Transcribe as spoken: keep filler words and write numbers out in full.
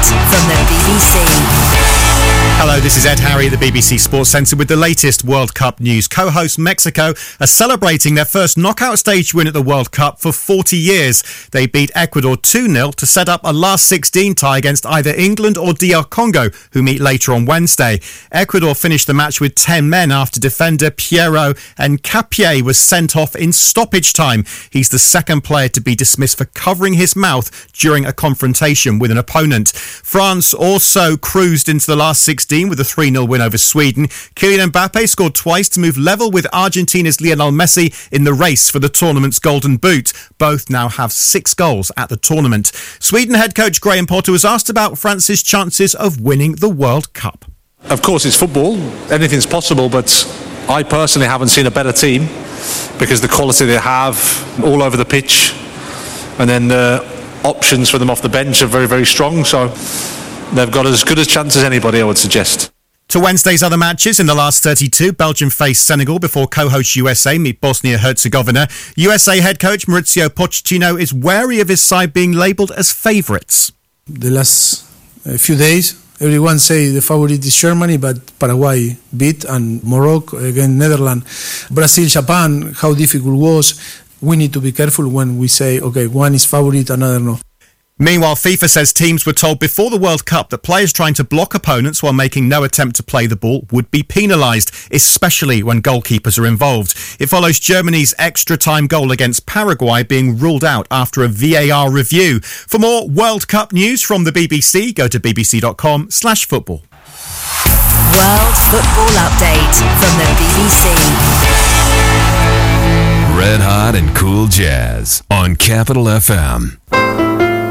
update from the B B C. Hello, this is Ed Harry at the B B C Sports Centre with the latest World Cup news. Co-host Mexico are celebrating their first knockout stage win at the World Cup for forty years. They beat Ecuador two nil to set up a last sixteen tie against either England or D R Congo, who meet later on Wednesday. Ecuador finished the match with ten men after defender Piero Hincapié was sent off in stoppage time. He's the second player to be dismissed for covering his mouth during a confrontation with an opponent. France also cruised into the last sixteen with a three nil win over Sweden. Kylian Mbappe scored twice to move level with Argentina's Lionel Messi in the race for the tournament's Golden Boot. Both now have six goals at the tournament. Sweden head coach Graham Potter was asked about France's chances of winning the World Cup. Of course, it's football. Anything's possible, but I personally haven't seen a better team because the quality they have all over the pitch, and then the options for them off the bench are very, very strong. So they've got as good a chance as anybody, I would suggest. To Wednesday's other matches, in the last thirty-two, Belgium face Senegal before co-host U S A meet Bosnia-Herzegovina. U S A head coach Mauricio Pochettino is wary of his side being labelled as favourites. The last uh, few days, everyone say the favourite is Germany, but Paraguay beat, and Morocco against Netherlands. Brazil, Japan, how difficult was. We need to be careful when we say, okay, one is favourite, another no. Meanwhile, FIFA says teams were told before the World Cup that players trying to block opponents while making no attempt to play the ball would be penalised, especially when goalkeepers are involved. It follows Germany's extra-time goal against Paraguay being ruled out after a V A R review. For more World Cup news from the B B C, go to bbc.com slash football. World Football Update from the B B C. Red Hot and Cool Jazz on Capital F M.